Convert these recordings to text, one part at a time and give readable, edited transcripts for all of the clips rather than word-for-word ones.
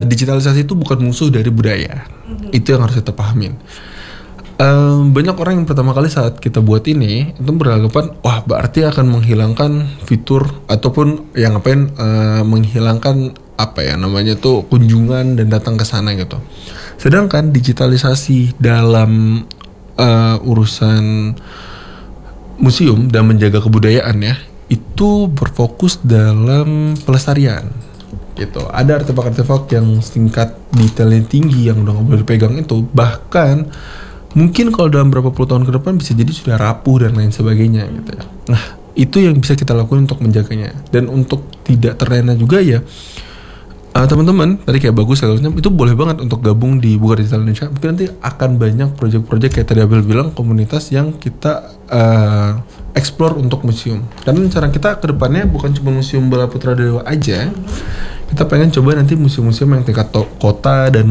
digitalisasi itu bukan musuh dari budaya. Itu yang harus kita pahamin. Banyak orang yang pertama kali saat kita buat ini itu beranggapan wah berarti akan menghilangkan fitur ataupun yang ngapain menghilangkan apa ya namanya tuh kunjungan dan datang ke sana gitu. Sedangkan digitalisasi dalam urusan museum dan menjaga kebudayaan ya itu berfokus dalam pelestarian gitu. Ada artefak-artefak yang tingkat detailnya tinggi yang udah nggak boleh dipegang itu, bahkan mungkin kalau dalam beberapa puluh tahun ke depan bisa jadi sudah rapuh dan lain sebagainya gitu ya. Nah itu yang bisa kita lakukan untuk menjaganya dan untuk tidak terlena juga ya. Teman-teman tadi kayak bagus harusnya itu boleh banget untuk gabung di Buka Digital Indonesia. Mungkin nanti akan banyak proyek-proyek kayak tadi Abel bilang, komunitas yang kita explore untuk museum. Karena cara kita ke depannya bukan cuma museum Bala Putra Dewa aja. Kita pengen coba nanti museum-museum yang tingkat kota, dan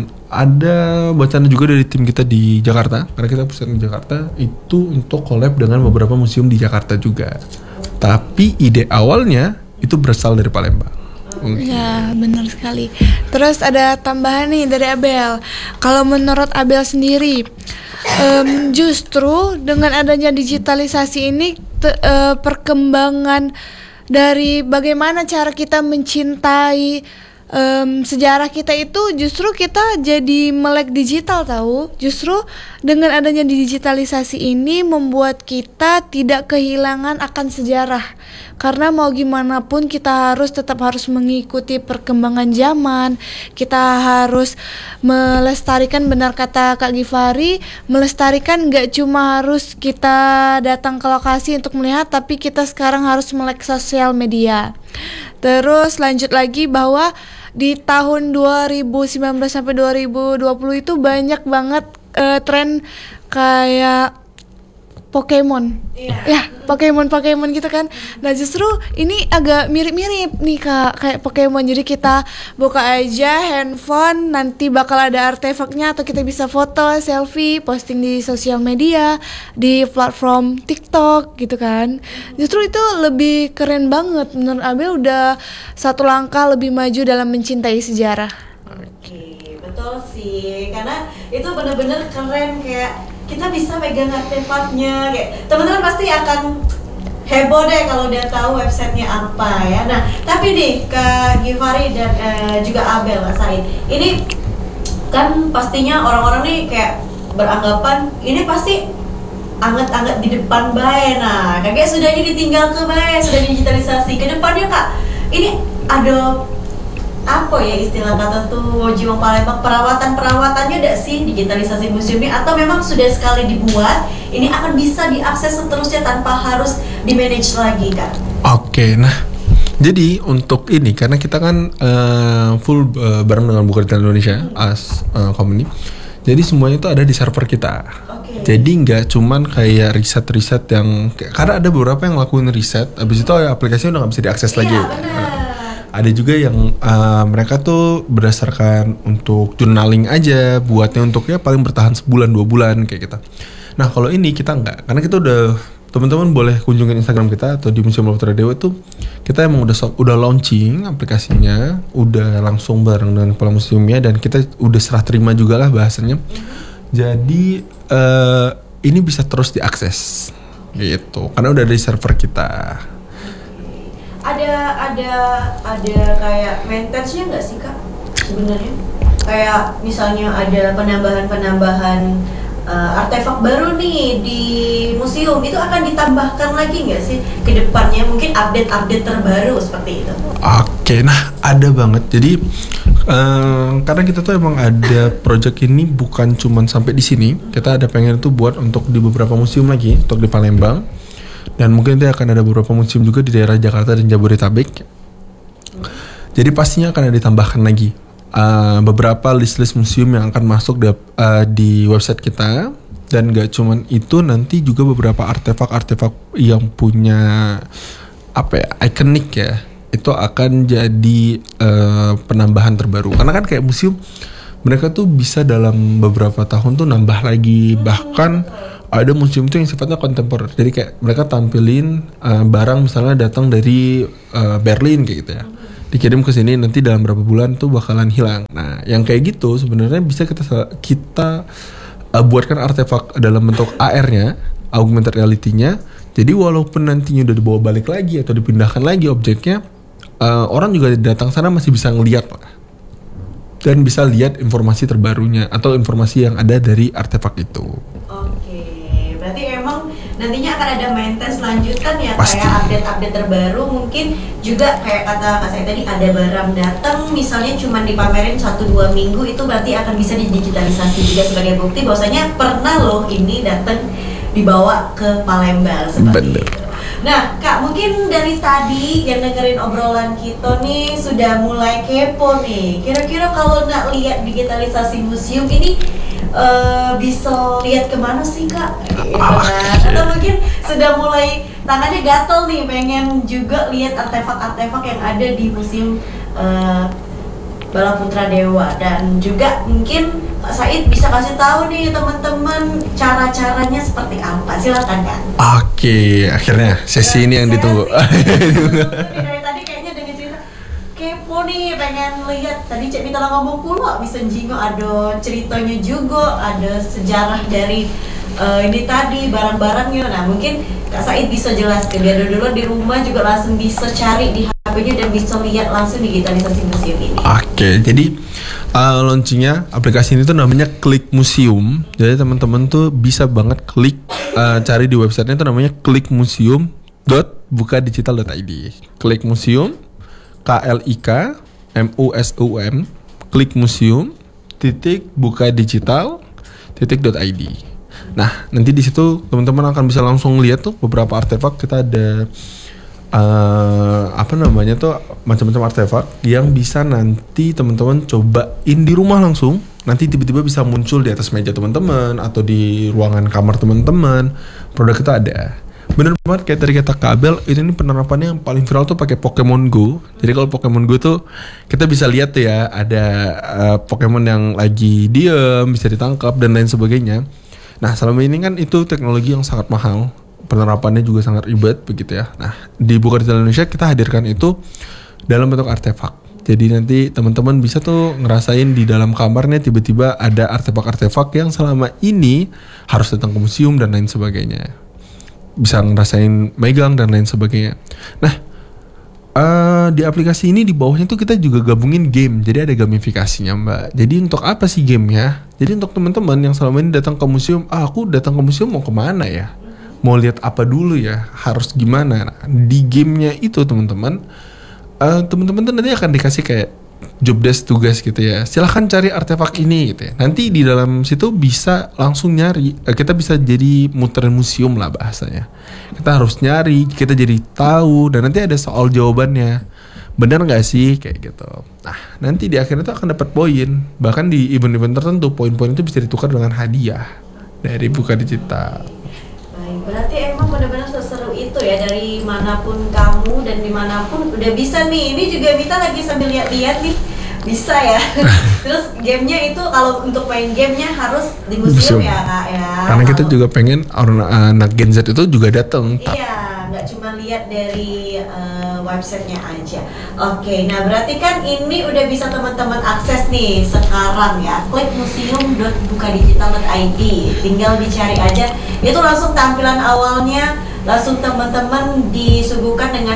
ada wacana juga dari tim kita di Jakarta, karena kita pusat di Jakarta, itu untuk collab dengan beberapa museum di Jakarta juga. Tapi ide awalnya itu berasal dari Palembang. Ya benar sekali. Terus ada tambahan nih dari Abel. Kalau menurut Abel sendiri, justru dengan adanya digitalisasi ini perkembangan dari bagaimana cara kita mencintai sejarah kita itu justru kita jadi melek digital tahu. Justru dengan adanya digitalisasi ini membuat kita tidak kehilangan akan sejarah. Karena mau gimana pun kita tetap harus mengikuti perkembangan zaman. Kita harus melestarikan, benar kata Kak Givari, melestarikan gak cuma harus kita datang ke lokasi untuk melihat, tapi kita sekarang harus melek sosial media. Terus lanjut lagi bahwa di tahun 2019 sampai 2020 itu banyak banget tren kayak Pokemon. Ya, Pokemon gitu kan. Nah, justru ini agak mirip-mirip nih Kak, kayak Pokemon. Jadi kita buka aja handphone, nanti bakal ada artefaknya, atau kita bisa foto, selfie, posting di sosial media, di platform TikTok gitu kan. Justru itu lebih keren banget. Menurut Abel udah satu langkah lebih maju dalam mencintai sejarah. Oke, betul sih. Karena itu benar-benar keren, kayak kita bisa pegang artefaknya, kayak teman-teman pasti akan heboh deh kalau udah tahu websitenya apa ya. Nah, tapi nih Kak Givari dan juga Abel, Kak Said, ini kan pastinya orang-orang nih kayak beranggapan ini pasti anget-anget di depan bae. Nah, kakek sudah ditinggal ke bae, sudah digitalisasi. Ke depannya Kak, ini ada apa ya istilah kata tuh Jiwang Palembang, perawatannya ada sih digitalisasi museum ini, atau memang sudah sekali dibuat ini akan bisa diakses seterusnya tanpa harus di-manage lagi Kak? Oke, nah jadi untuk ini karena kita kan full bareng dengan Buka Digital Indonesia as company, jadi semuanya itu ada di server kita. Jadi nggak cuman kayak riset yang karena ada beberapa yang lakuin riset, abis itu aplikasinya udah nggak bisa diakses lagi. Ada juga yang mereka tuh berdasarkan untuk journaling aja, buatnya untuk ya paling bertahan sebulan 2 bulan kayak gitu. Nah kalau ini kita enggak, karena kita udah, teman-teman boleh kunjungin Instagram kita atau di Museum Bala Putra Dewa itu kita emang udah launching aplikasinya, udah langsung bareng dengan kepala museumnya, dan kita udah serah terima juga lah bahasanya. Jadi ini bisa terus diakses gitu, karena udah ada di server kita. Ada kayak maintenance-nya nggak sih Kak sebenarnya? Kayak misalnya ada penambahan artefak baru nih di museum, itu akan ditambahkan lagi nggak sih ke depannya? Mungkin update terbaru seperti itu. Oke, nah ada banget. Jadi karena kita tuh emang ada project ini bukan cuman sampai di sini, kita ada pengen tuh buat untuk di beberapa museum lagi, untuk di Palembang. Dan mungkin nanti akan ada beberapa museum juga di daerah Jakarta dan Jabodetabek. Jadi pastinya akan ada ditambahkan lagi beberapa list museum yang akan masuk di website kita. Dan gak cuman itu, nanti juga beberapa artefak yang punya ikonik ya, itu akan jadi penambahan terbaru. Karena kan kayak museum, mereka tuh bisa dalam beberapa tahun tuh nambah lagi. Bahkan ada museum itu yang sifatnya kontemporer, jadi kayak mereka tampilin barang misalnya datang dari Berlin kayak gitu ya. dikirim ke sini, nanti dalam berapa bulan tuh bakalan hilang. Nah, yang kayak gitu sebenarnya bisa kita buatkan artefak dalam bentuk AR-nya, augmented reality-nya. Jadi walaupun nantinya udah dibawa balik lagi atau dipindahkan lagi objeknya, orang juga datang sana masih bisa ngeliat lah, dan bisa lihat informasi terbarunya atau informasi yang ada dari artefak itu. Oke, berarti emang nantinya akan ada maintenance lanjutan ya, Pasti. kayak update-update terbaru. Mungkin juga kayak kata Kak saya tadi, ada barang datang misalnya cuma dipamerin 1-2 minggu, itu berarti akan bisa didigitalisasi juga sebagai bukti bahwasanya pernah loh ini datang dibawa ke Palembang seperti Bener. itu. Nah, Kak, mungkin dari tadi yang dengerin obrolan kita nih sudah mulai kepo nih. Kira-kira kalau nak lihat digitalisasi museum ini bisa lihat kemana sih, Kak? Gitu kan? Atau mungkin sudah mulai tangannya gatel nih, pengen juga lihat artefak-artefak yang ada di museum Bala Putra Dewa. Dan juga mungkin Kak Said bisa kasih tahu nih teman-teman cara-caranya seperti apa. Silakan, Kak. Oke, akhirnya sesi ini yang ditunggu. Dari tadi kayaknya dengan cerita kepo nih, pengen lihat. Tadi Cek Mita ngomong pula bisa jingo, ada ceritanya juga, ada sejarah dari ini tadi barang-barangnya. Nah, mungkin Kak Said bisa jelaskan. Biar dulu di rumah juga langsung bisa cari di HP-nya dan bisa lihat langsung digitalisasi museum ini. Oke, jadi launchingnya aplikasi ini tuh namanya Klik Museum. Jadi teman-teman tuh bisa banget klik, cari di websitenya tuh namanya klikmuseum.bukadigital.id. Klik Museum, KLIK-MUSUM, Klik Museum .bukadigital.id. Nah, nanti di situ teman-teman akan bisa langsung lihat tuh beberapa artefak. Kita ada macam-macam artefak yang bisa nanti teman-teman cobain di rumah langsung. Nanti tiba-tiba bisa muncul di atas meja teman-teman atau di ruangan kamar teman-teman. Produk kita ada. Bener banget kayak tadi kata Kabel, ini penerapannya yang paling viral tuh pakai Pokemon Go. Jadi kalau Pokemon Go tuh kita bisa lihat tuh ya, ada Pokemon yang lagi diem, bisa ditangkap dan lain sebagainya. Nah, selama ini kan itu teknologi yang sangat mahal. Penerapannya juga sangat ribet begitu ya. Nah, di Bukadigital Indonesia kita hadirkan itu dalam bentuk artefak. Jadi nanti teman-teman bisa tuh ngerasain di dalam kamarnya tiba-tiba ada artefak-artefak yang selama ini harus datang ke museum dan lain sebagainya. Bisa ngerasain megang dan lain sebagainya. Nah, di aplikasi ini di bawahnya tuh kita juga gabungin game. Jadi ada gamifikasinya, Mbak. Jadi untuk apa sih gamenya? Jadi untuk teman-teman yang selama ini datang ke museum, aku datang ke museum mau kemana ya? Mau lihat apa dulu ya? Harus gimana? Nah, di gamenya itu teman-teman tuh nanti akan dikasih kayak job desk, tugas gitu ya. Silahkan cari artefak ini gitu ya. Nanti di dalam situ bisa langsung nyari. Kita bisa jadi muterin museum lah bahasanya. Kita harus nyari, kita jadi tahu, dan nanti ada soal jawabannya. Benar nggak sih kayak gitu. Nah, nanti di akhirnya tuh akan dapat poin. Bahkan di event-event tertentu poin-poin itu bisa ditukar dengan hadiah dari Bukadigital. Baik, berarti emang benar-benar seseru itu ya, dari manapun kamu dan dimanapun udah bisa nih. Ini juga Mita lagi sambil lihat-lihat nih, bisa ya. Terus gamenya itu kalau untuk main gamenya harus di museum ya, Kak ya. Karena kita juga pengen anak Gen Z itu juga datang. Iya, nggak cuma lihat dari websitenya aja. Oke, nah berarti kan ini udah bisa teman-teman akses nih sekarang ya. Klik museum.bukadigital.id, tinggal dicari aja. Itu langsung tampilan awalnya, langsung teman-teman disuguhkan dengan